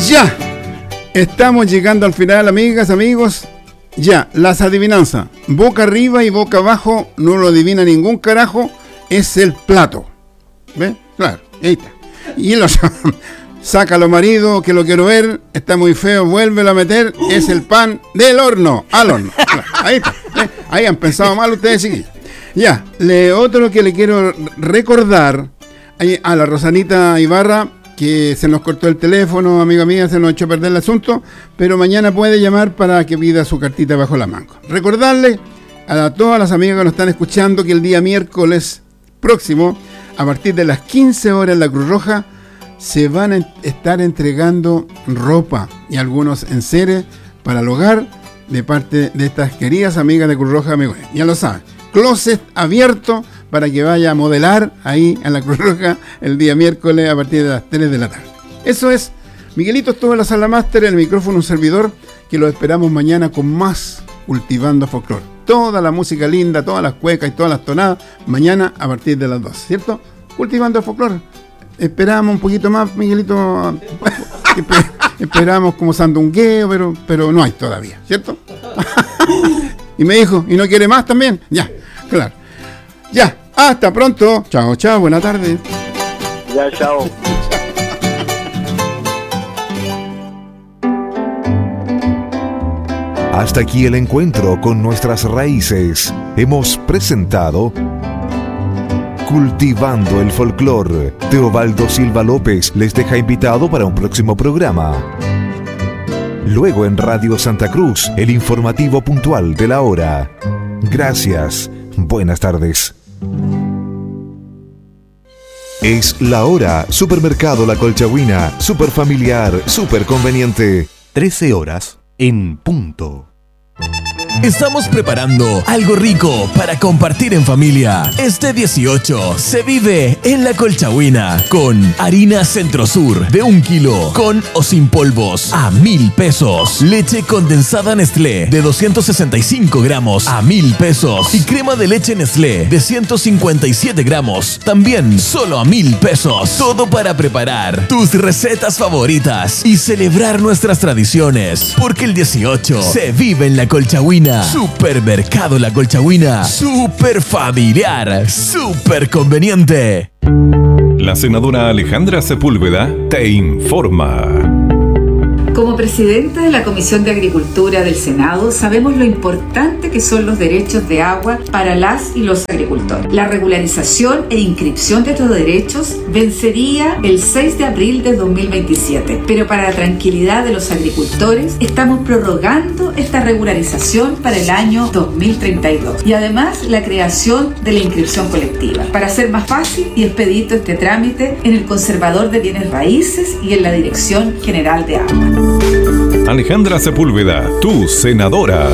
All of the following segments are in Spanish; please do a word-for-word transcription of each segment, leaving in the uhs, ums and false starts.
Ya, estamos llegando al final, amigas, amigos. Ya, las adivinanzas. Boca arriba y boca abajo, no lo adivina ningún carajo, es el plato. ¿Ves? Claro, ahí está. Y los... Sácalo, marido, que lo quiero ver. Está muy feo, vuélvelo a meter. Es el pan del horno, al horno. Ahí está. ¿Eh? Ahí han pensado mal ustedes, chiquillos. Ya, le, otro que le quiero recordar a la Rosanita Ibarra, que se nos cortó el teléfono, amiga mía, se nos echó a perder el asunto, pero mañana puede llamar para que pida su cartita bajo la manga. Recordarle a todas las amigas que nos están escuchando que el día miércoles próximo, a partir de las quince horas en la Cruz Roja, se van a estar entregando ropa y algunos enseres para el hogar de parte de estas queridas amigas de Cruz Roja, amigos. Ya lo saben, closet abierto para que vaya a modelar ahí en la Cruz Roja el día miércoles a partir de las tres de la tarde. Eso es. Miguelito estuvo en la sala máster, el micrófono un servidor, que lo esperamos mañana con más Cultivando Folclore. Toda la música linda, todas las cuecas y todas las tonadas, mañana a partir de las dos, ¿cierto? Cultivando Folclore. Esperamos un poquito más, Miguelito. Esperamos como sandungueo, pero, pero no hay todavía, ¿cierto? Y me dijo, ¿y no quiere más también? Ya, claro. Ya, hasta pronto. Chao, chao, buena tarde. Ya, chao. Hasta aquí el encuentro con nuestras raíces. Hemos presentado Cultivando el Folclor. Teobaldo Silva López les deja invitado para un próximo programa. Luego en Radio Santa Cruz, el informativo puntual de la hora. Gracias. Buenas tardes. Es la hora. Supermercado La Colchagüina. Super familiar, super conveniente. trece horas en punto. Estamos preparando algo rico para compartir en familia. Este dieciocho se vive en La Colchagüina con harina Centro Sur de un kilo con o sin polvos a mil pesos. Leche condensada Nestlé de doscientos sesenta y cinco gramos a mil pesos. Y crema de leche Nestlé de ciento cincuenta y siete gramos también solo a mil pesos. Todo para preparar tus recetas favoritas y celebrar nuestras tradiciones. Porque el dieciocho se vive en La Colchagüina. Supermercado La Colchagüina. Super familiar, super conveniente. La senadora Alejandra Sepúlveda te informa. Como presidenta de la Comisión de Agricultura del Senado, sabemos lo importante que son los derechos de agua para las y los agricultores. La regularización e inscripción de estos derechos vencería el seis de abril de dos mil veintisiete, pero para la tranquilidad de los agricultores estamos prorrogando esta regularización para el año dos mil treinta y dos y además la creación de la inscripción colectiva para hacer más fácil y expedito este trámite en el Conservador de Bienes Raíces y en la Dirección General de Agua. Alejandra Sepúlveda, tu senadora.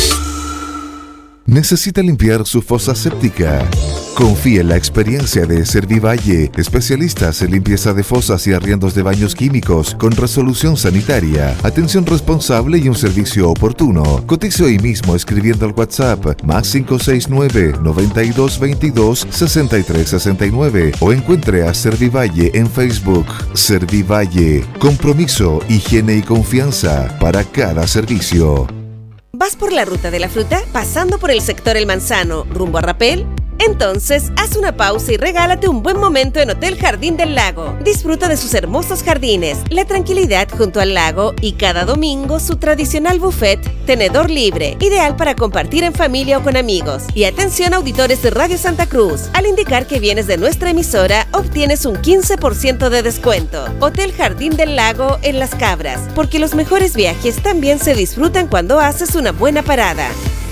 ¿Necesita limpiar su fosa séptica? Confía en la experiencia de Servivalle, especialistas en limpieza de fosas y arriendos de baños químicos con resolución sanitaria, atención responsable y un servicio oportuno. Cotice hoy mismo escribiendo al WhatsApp más cinco seis nueve, noventa y dos veintidós, sesenta y tres sesenta y nueve o encuentre a Servivalle en Facebook. Servivalle, compromiso, higiene y confianza para cada servicio. ¿Vas por la ruta de la fruta? ¿Pasando por el sector El Manzano, rumbo a Rapel? Entonces, haz una pausa y regálate un buen momento en Hotel Jardín del Lago. Disfruta de sus hermosos jardines, la tranquilidad junto al lago y cada domingo su tradicional buffet, tenedor libre, ideal para compartir en familia o con amigos. Y atención auditores de Radio Santa Cruz, al indicar que vienes de nuestra emisora, obtienes un quince por ciento de descuento. Hotel Jardín del Lago en Las Cabras, porque los mejores viajes también se disfrutan cuando haces una buena parada.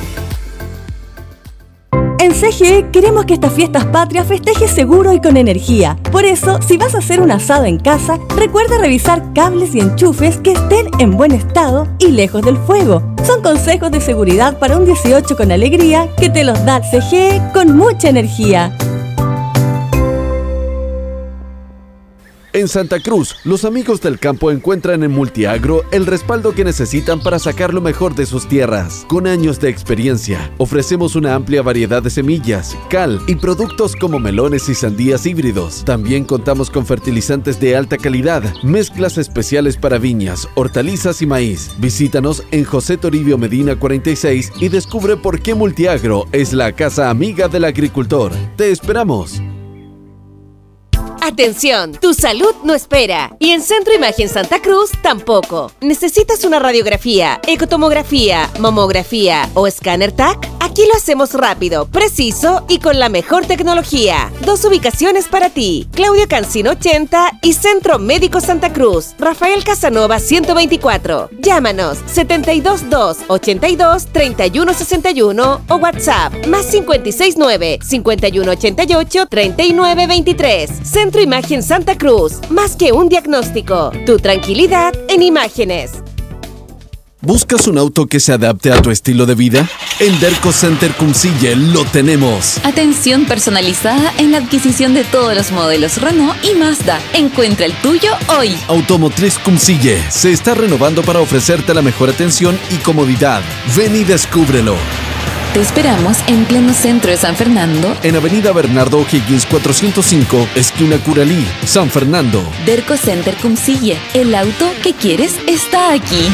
En C G E queremos que estas fiestas patrias festejes seguro y con energía. Por eso, si vas a hacer un asado en casa, recuerda revisar cables y enchufes que estén en buen estado y lejos del fuego. Son consejos de seguridad para un dieciocho con alegría que te los da C G E con mucha energía. En Santa Cruz, los amigos del campo encuentran en Multiagro el respaldo que necesitan para sacar lo mejor de sus tierras. Con años de experiencia, ofrecemos una amplia variedad de semillas, cal y productos como melones y sandías híbridos. También contamos con fertilizantes de alta calidad, mezclas especiales para viñas, hortalizas y maíz. Visítanos en José Toribio Medina cuarenta y seis y descubre por qué Multiagro es la casa amiga del agricultor. ¡Te esperamos! Atención, tu salud no espera. Y en Centro Imagen Santa Cruz tampoco. ¿Necesitas una radiografía, ecotomografía, mamografía o escáner T A C? Aquí lo hacemos rápido, preciso y con la mejor tecnología. Dos ubicaciones para ti: Claudio Cancino ochenta y Centro Médico Santa Cruz, Rafael Casanova ciento veinticuatro. Llámanos setenta y dos dos, ochenta y dos, treinta y uno sesenta y uno o WhatsApp más cincuenta y seis nueve, cincuenta y uno ochenta y ocho, treinta y nueve veintitrés. Centro Imagen Santa Cruz, más que un diagnóstico, tu tranquilidad en imágenes. ¿Buscas un auto que se adapte a tu estilo de vida? En Derco Center Cumcille lo tenemos. Atención personalizada en la adquisición de todos los modelos Renault y Mazda. Encuentra el tuyo hoy. Automotriz Cumcille se está renovando para ofrecerte la mejor atención y comodidad. Ven y descúbrelo. Te esperamos en pleno centro de San Fernando, en Avenida Bernardo O'Higgins cuatrocientos cinco, esquina Curalí, San Fernando. Derco Center Cumcille, el auto que quieres está aquí.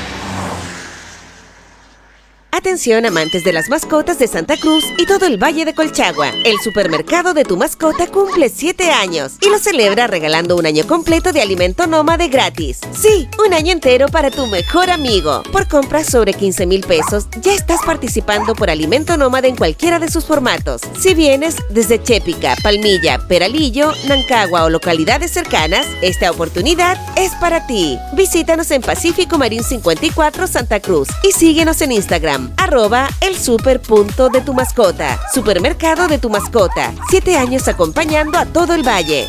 Atención amantes de las mascotas de Santa Cruz y todo el Valle de Colchagua. El supermercado de tu mascota cumple siete años y lo celebra regalando un año completo de alimento nómade gratis. Sí, un año entero para tu mejor amigo. Por compras sobre quince mil pesos, ya estás participando por alimento nómade en cualquiera de sus formatos. Si vienes desde Chépica, Palmilla, Peralillo, Nancagua o localidades cercanas, esta oportunidad es para ti. Visítanos en Pacífico Marín cincuenta y cuatro, Santa Cruz y síguenos en Instagram. Arroba el super punto de tu mascota. Supermercado de tu mascota. Siete años acompañando a todo el valle.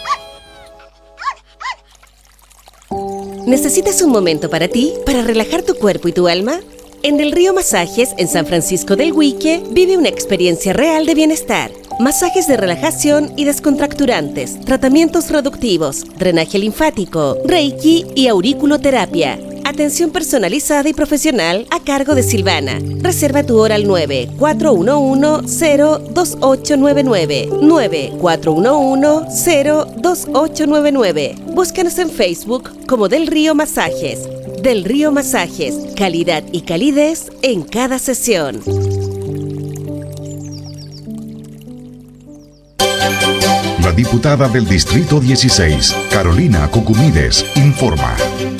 ¿Necesitas un momento para ti? ¿Para relajar tu cuerpo y tu alma? En Del Río Masajes, en San Francisco del Huique, vive una experiencia real de bienestar. Masajes de relajación y descontracturantes, tratamientos reductivos, drenaje linfático, reiki y auriculoterapia. Atención personalizada y profesional a cargo de Silvana. Reserva tu hora al nueve cuatro uno uno, cero dos ocho nueve nueve. nueve cuatro uno uno, cero dos ocho nueve nueve. Búscanos en Facebook como Del Río Masajes. Del Río Masajes, calidad y calidez en cada sesión. La diputada del Distrito dieciséis, Carolina Cucumides, informa.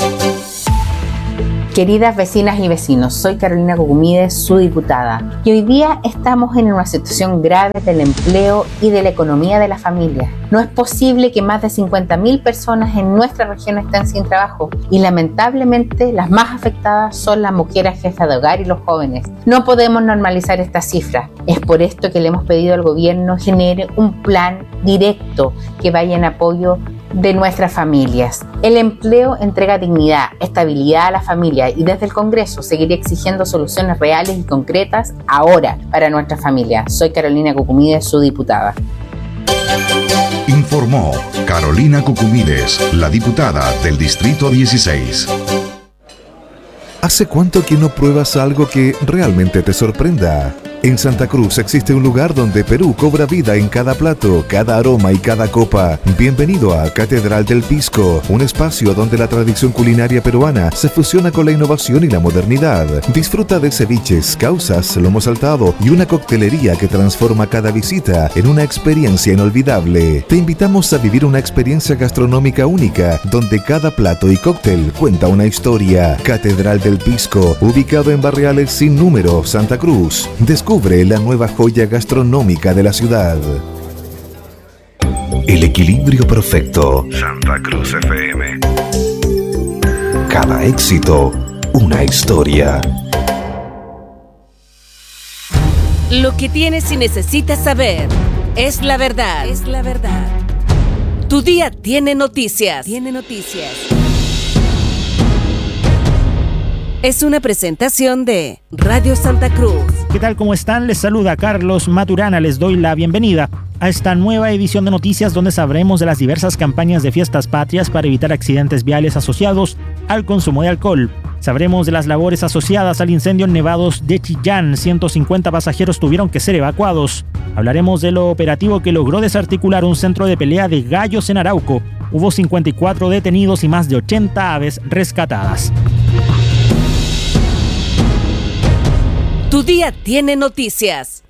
Queridas vecinas y vecinos, soy Carolina Cucumides, su diputada, y hoy día estamos en una situación grave del empleo y de la economía de las familias. No es posible que más de cincuenta mil personas en nuestra región estén sin trabajo y lamentablemente las más afectadas son las mujeres jefas de hogar y los jóvenes. No podemos normalizar esta cifra. Es por esto que le hemos pedido al gobierno genere un plan directo que vaya en apoyo de nuestras familias. El empleo entrega dignidad, estabilidad a la familia y desde el Congreso seguiré exigiendo soluciones reales y concretas ahora para nuestra familia. Soy Carolina Cucumides, su diputada. Informó Carolina Cucumides, la diputada del Distrito dieciséis. ¿Hace cuánto que no pruebas algo que realmente te sorprenda? En Santa Cruz existe un lugar donde Perú cobra vida en cada plato, cada aroma y cada copa. Bienvenido a Catedral del Pisco, un espacio donde la tradición culinaria peruana se fusiona con la innovación y la modernidad. Disfruta de ceviches, causas, lomo saltado y una coctelería que transforma cada visita en una experiencia inolvidable. Te invitamos a vivir una experiencia gastronómica única, donde cada plato y cóctel cuenta una historia. Catedral del Pisco, ubicado en Barriales Sin Número, Santa Cruz. Descubre la nueva joya gastronómica de la ciudad. El equilibrio perfecto. Santa Cruz F M. Cada éxito, una historia. Lo que tienes y necesitas saber es la verdad. Es la verdad. Tu día tiene noticias. Tiene noticias. es una presentación de Radio Santa Cruz. ¿Qué tal? ¿Cómo están? Les saluda Carlos Maturana. Les doy la bienvenida a esta nueva edición de noticias donde sabremos de las diversas campañas de fiestas patrias para evitar accidentes viales asociados al consumo de alcohol. Sabremos de las labores asociadas al incendio en Nevados de Chillán. ciento cincuenta pasajeros tuvieron que ser evacuados. Hablaremos de lo operativo que logró desarticular un centro de pelea de gallos en Arauco. Hubo cincuenta y cuatro detenidos y más de ochenta aves rescatadas. Tu día tiene noticias.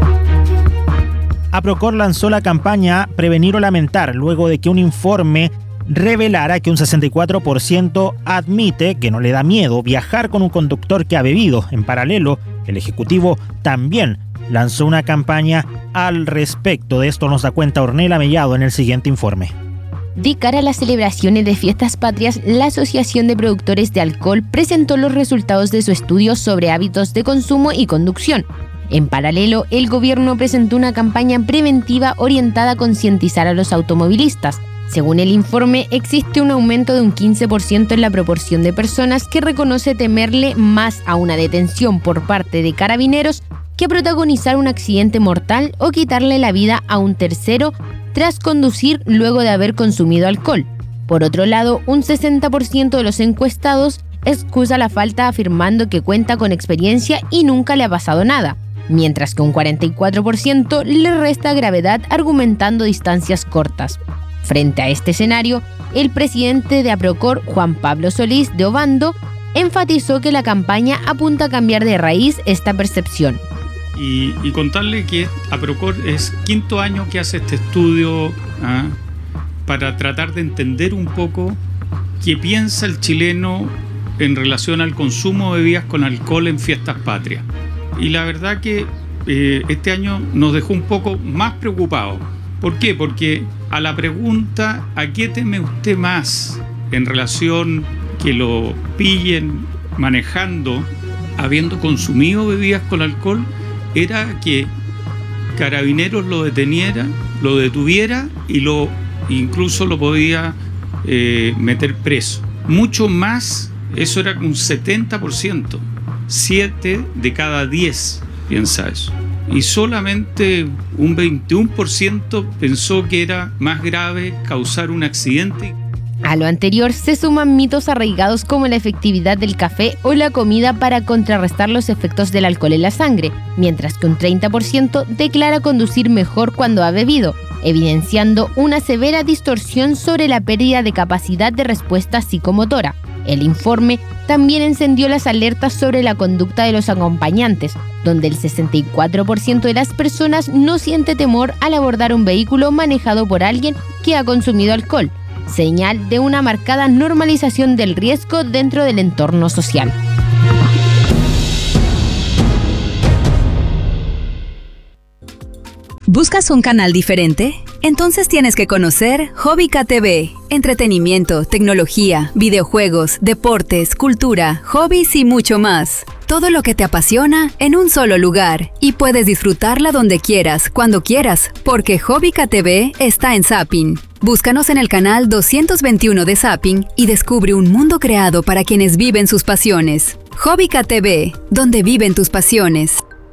Aprocor lanzó la campaña Prevenir o Lamentar luego de que un informe revelara que un sesenta y cuatro por ciento admite que no le da miedo viajar con un conductor que ha bebido. En paralelo, el Ejecutivo también lanzó una campaña al respecto. De esto nos da cuenta Ornella Mellado en el siguiente informe. De cara a las celebraciones de fiestas patrias, la Asociación de Productores de Alcohol presentó los resultados de su estudio sobre hábitos de consumo y conducción. En paralelo, el gobierno presentó una campaña preventiva orientada a concientizar a los automovilistas. Según el informe, existe un aumento de un quince por ciento en la proporción de personas que reconoce temerle más a una detención por parte de carabineros que a protagonizar un accidente mortal o quitarle la vida a un tercero tras conducir luego de haber consumido alcohol. Por otro lado, un sesenta por ciento de los encuestados excusa la falta afirmando que cuenta con experiencia y nunca le ha pasado nada, mientras que un cuarenta y cuatro por ciento le resta gravedad argumentando distancias cortas. Frente a este escenario, el presidente de Aprocor, Juan Pablo Solís de Obando, enfatizó que la campaña apunta a cambiar de raíz esta percepción. Y, y contarle que Aprocor es quinto año que hace este estudio ¿ah? para tratar de entender un poco qué piensa el chileno en relación al consumo de bebidas con alcohol en fiestas patrias. Y la verdad que eh, este año nos dejó un poco más preocupados. ¿Por qué? Porque a la pregunta ¿a qué teme usted más en relación que lo pillen manejando habiendo consumido bebidas con alcohol? Era que Carabineros lo deteniera, lo detuviera y lo incluso lo podía eh, meter preso. Mucho más, eso era un setenta por ciento. siete de cada diez piensa eso. Y solamente un veintiuno por ciento pensó que era más grave causar un accidente. A lo anterior se suman mitos arraigados como la efectividad del café o la comida para contrarrestar los efectos del alcohol en la sangre, mientras que un treinta por ciento declara conducir mejor cuando ha bebido, evidenciando una severa distorsión sobre la pérdida de capacidad de respuesta psicomotora. El informe también encendió las alertas sobre la conducta de los acompañantes, donde el sesenta y cuatro por ciento de las personas no siente temor al abordar un vehículo manejado por alguien que ha consumido alcohol, señal de una marcada normalización del riesgo dentro del entorno social. ¿Buscas un canal diferente? Entonces tienes que conocer Hobbica T V. Entretenimiento, tecnología, videojuegos, deportes, cultura, hobbies y mucho más. Todo lo que te apasiona en un solo lugar. Y puedes disfrutarla donde quieras, cuando quieras, porque Hobbica T V está en Zapping. Búscanos en el canal doscientos veintiuno de Zapping y descubre un mundo creado para quienes viven sus pasiones. Hobbica T V, donde viven tus pasiones.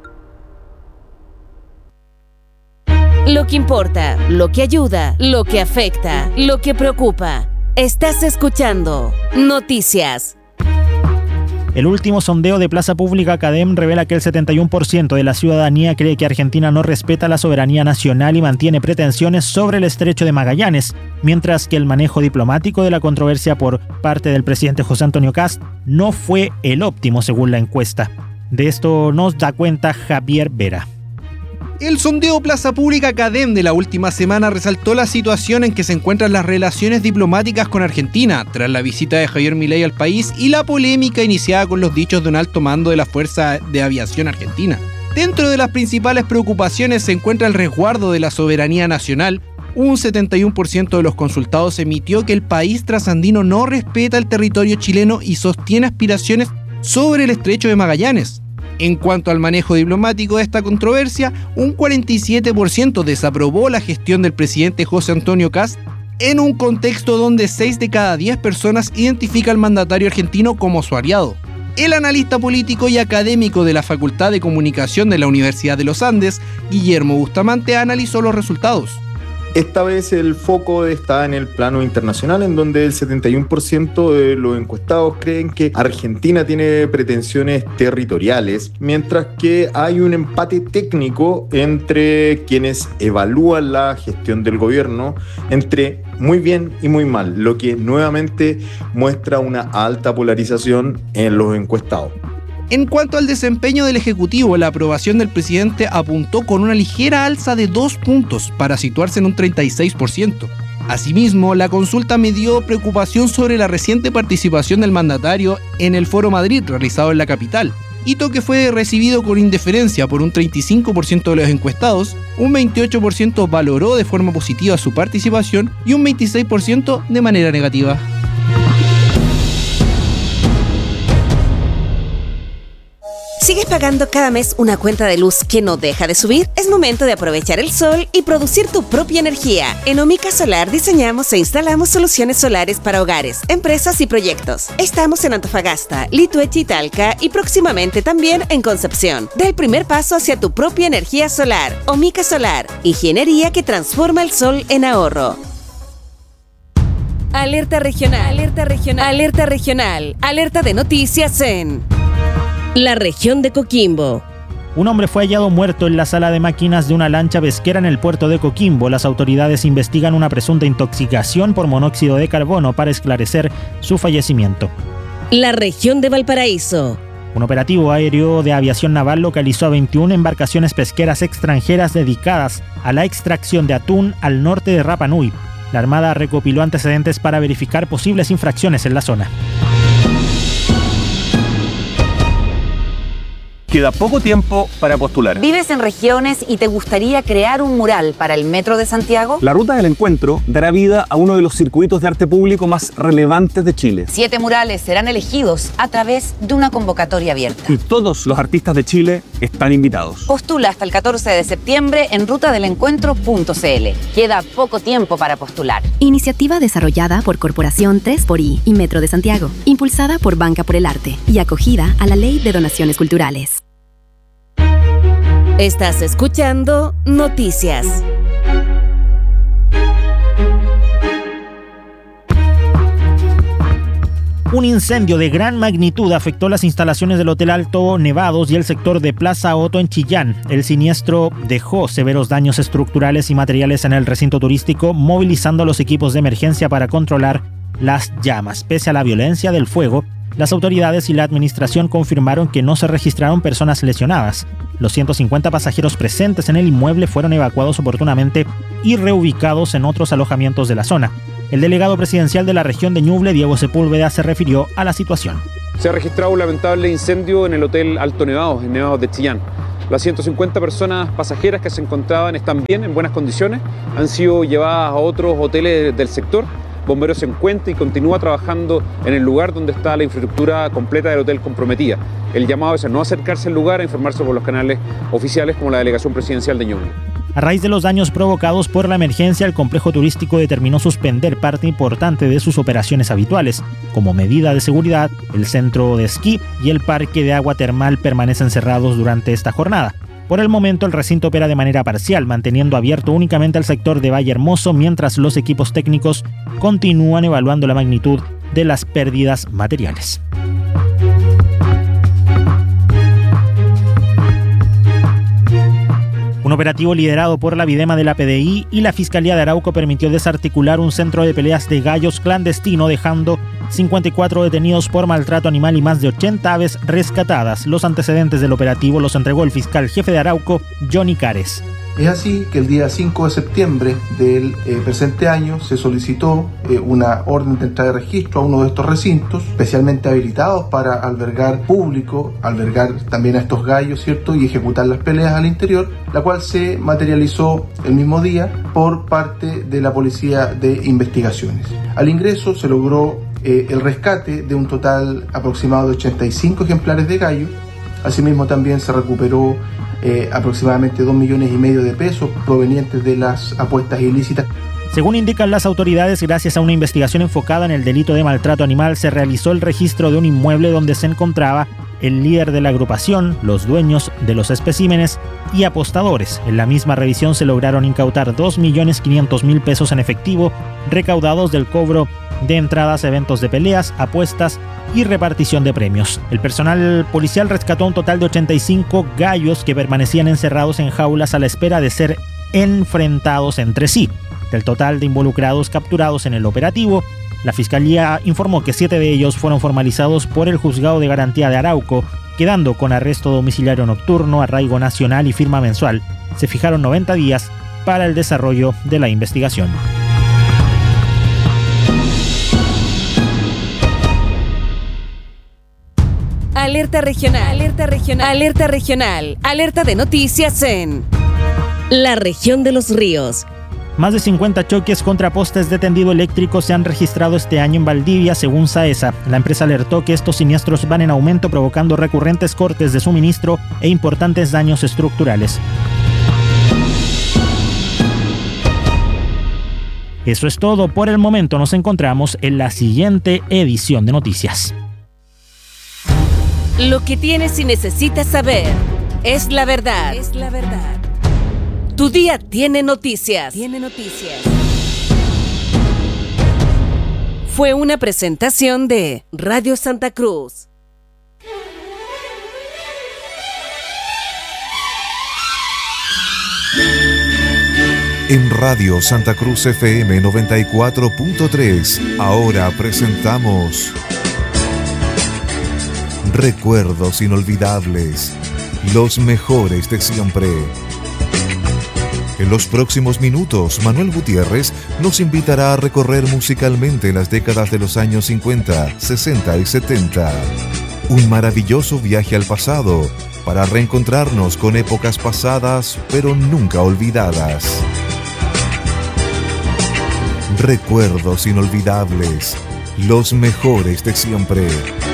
Lo que importa, lo que ayuda, lo que afecta, lo que preocupa. Estás escuchando Noticias. El último sondeo de Plaza Pública Cadem revela que el setenta y uno por ciento de la ciudadanía cree que Argentina no respeta la soberanía nacional y mantiene pretensiones sobre el Estrecho de Magallanes, mientras que el manejo diplomático de la controversia por parte del presidente José Antonio Kast no fue el óptimo según la encuesta. De esto nos da cuenta Javier Vera. El sondeo Plaza Pública Cadem de la última semana resaltó la situación en que se encuentran las relaciones diplomáticas con Argentina, tras la visita de Javier Milei al país y la polémica iniciada con los dichos de un alto mando de la Fuerza de Aviación Argentina. Dentro de las principales preocupaciones se encuentra el resguardo de la soberanía nacional. Un setenta y uno por ciento de los consultados emitió que el país trasandino no respeta el territorio chileno y sostiene aspiraciones sobre el Estrecho de Magallanes. En cuanto al manejo diplomático de esta controversia, un cuarenta y siete por ciento desaprobó la gestión del presidente José Antonio Kast en un contexto donde seis de cada diez personas identifica al mandatario argentino como su aliado. El analista político y académico de la Facultad de Comunicación de la Universidad de los Andes, Guillermo Bustamante, analizó los resultados. Esta vez el foco está en el plano internacional, en donde el setenta y uno por ciento de los encuestados creen que Argentina tiene pretensiones territoriales, mientras que hay un empate técnico entre quienes evalúan la gestión del gobierno, entre muy bien y muy mal, lo que nuevamente muestra una alta polarización en los encuestados. En cuanto al desempeño del Ejecutivo, la aprobación del presidente apuntó con una ligera alza de dos puntos para situarse en un treinta y seis por ciento. Asimismo, la consulta midió preocupación sobre la reciente participación del mandatario en el Foro Madrid realizado en la capital, hito que fue recibido con indiferencia por un treinta y cinco por ciento de los encuestados, un veintiocho por ciento valoró de forma positiva su participación y un veintiséis por ciento de manera negativa. ¿Sigues pagando cada mes una cuenta de luz que no deja de subir? Es momento de aprovechar el sol y producir tu propia energía. En Omica Solar diseñamos e instalamos soluciones solares para hogares, empresas y proyectos. Estamos en Antofagasta, Lituechi y Talca y próximamente también en Concepción. Da el primer paso hacia tu propia energía solar. Omica Solar, ingeniería que transforma el sol en ahorro. Alerta regional, alerta regional, alerta regional, alerta de noticias en la región de Coquimbo. Un hombre fue hallado muerto en la sala de máquinas de una lancha pesquera en el puerto de Coquimbo. Las autoridades investigan una presunta intoxicación por monóxido de carbono para esclarecer su fallecimiento. La región de Valparaíso. Un operativo aéreo de aviación naval localizó a veintiuna embarcaciones pesqueras extranjeras dedicadas a la extracción de atún al norte de Rapa Nui. La Armada recopiló antecedentes para verificar posibles infracciones en la zona. Queda poco tiempo para postular. ¿Vives en regiones y te gustaría crear un mural para el Metro de Santiago? La Ruta del Encuentro dará vida a uno de los circuitos de arte público más relevantes de Chile. Siete murales serán elegidos a través de una convocatoria abierta. Y todos los artistas de Chile están invitados. Postula hasta el catorce de septiembre en ruta del encuentro punto c l. Queda poco tiempo para postular. Iniciativa desarrollada por Corporación tres por I y Metro de Santiago, impulsada por Banca por el Arte y acogida a la Ley de Donaciones Culturales. Estás escuchando Noticias. Un incendio de gran magnitud afectó las instalaciones del Hotel Alto Nevados y el sector de Plaza Otto en Chillán. El siniestro dejó severos daños estructurales y materiales en el recinto turístico, movilizando a los equipos de emergencia para controlar las llamas. Pese a la violencia del fuego, las autoridades y la administración confirmaron que no se registraron personas lesionadas. Los ciento cincuenta pasajeros presentes en el inmueble fueron evacuados oportunamente y reubicados en otros alojamientos de la zona. El delegado presidencial de la región de Ñuble, Diego Sepúlveda, se refirió a la situación. Se ha registrado un lamentable incendio en el Hotel Alto Nevados, en Nevados de Chillán. Las ciento cincuenta personas pasajeras que se encontraban están bien, en buenas condiciones. Han sido llevadas a otros hoteles del sector. Bomberos se encuentra y continúa trabajando en el lugar donde está la infraestructura completa del hotel comprometida. El llamado es a no acercarse al lugar, a informarse por los canales oficiales como la Delegación Presidencial de Ñuble. A raíz de los daños provocados por la emergencia, el complejo turístico determinó suspender parte importante de sus operaciones habituales. Como medida de seguridad, el centro de esquí y el parque de agua termal permanecen cerrados durante esta jornada. Por el momento, el recinto opera de manera parcial, manteniendo abierto únicamente el sector de Valle Hermoso, mientras los equipos técnicos continúan evaluando la magnitud de las pérdidas materiales. Un operativo liderado por la Videma de la P D I y la Fiscalía de Arauco permitió desarticular un centro de peleas de gallos clandestino, dejando cincuenta y cuatro detenidos por maltrato animal y más de ochenta aves rescatadas. Los antecedentes del operativo los entregó el fiscal jefe de Arauco, Johnny Cares. Es así que el día cinco de septiembre del eh, presente año se solicitó eh, una orden de entrada de registro a uno de estos recintos, especialmente habilitados para albergar público, albergar también a estos gallos, ¿cierto? Y ejecutar las peleas al interior, la cual se materializó el mismo día por parte de la Policía de Investigaciones. Al ingreso se logró eh, el rescate de un total aproximado de ochenta y cinco ejemplares de gallo. Asimismo también se recuperó Eh, aproximadamente dos millones y medio de pesos provenientes de las apuestas ilícitas. Según indican las autoridades, gracias a una investigación enfocada en el delito de maltrato animal, se realizó el registro de un inmueble donde se encontraba el líder de la agrupación, los dueños de los especímenes y apostadores. En la misma revisión se lograron incautar dos millones quinientos mil pesos en efectivo recaudados del cobro de entradas a eventos de peleas, apuestas y repartición de premios. El personal policial rescató un total de ochenta y cinco gallos que permanecían encerrados en jaulas a la espera de ser enfrentados entre sí. Del total de involucrados capturados en el operativo, la Fiscalía informó que siete de ellos fueron formalizados por el Juzgado de Garantía de Arauco, quedando con arresto domiciliario nocturno, arraigo nacional y firma mensual. Se fijaron noventa días para el desarrollo de la investigación. Alerta regional, alerta regional, alerta regional, alerta de noticias en la región de los ríos. Más de cincuenta choques contra postes de tendido eléctrico se han registrado este año en Valdivia, según SAESA. La empresa alertó que estos siniestros van en aumento, provocando recurrentes cortes de suministro e importantes daños estructurales. Eso es todo por el momento. Nos encontramos en la siguiente edición de Noticias. Lo que tienes y necesitas saber es la verdad. Es la verdad. Tu día tiene noticias. Tiene noticias. Fue una presentación de Radio Santa Cruz. En Radio Santa Cruz F M noventa y cuatro punto tres, ahora presentamos Recuerdos inolvidables, los mejores de siempre. En los próximos minutos, Manuel Gutiérrez nos invitará a recorrer musicalmente las décadas de los años cincuenta, sesenta y setenta. Un maravilloso viaje al pasado para reencontrarnos con épocas pasadas pero nunca olvidadas. Recuerdos inolvidables, los mejores de siempre.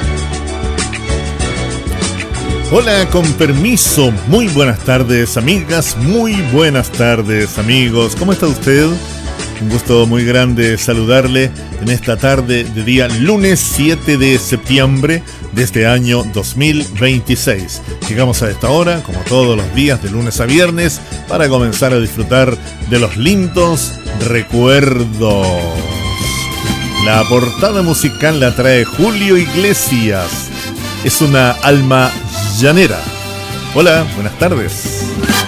Hola, con permiso, muy buenas tardes amigas, muy buenas tardes amigos, ¿cómo está usted? Un gusto muy grande saludarle en esta tarde de día lunes siete de septiembre de este año dos mil veintiséis. Llegamos a esta hora, como todos los días de lunes a viernes, para comenzar a disfrutar de los lindos recuerdos. La portada musical la trae Julio Iglesias, es una alma llanera. Hola, buenas tardes.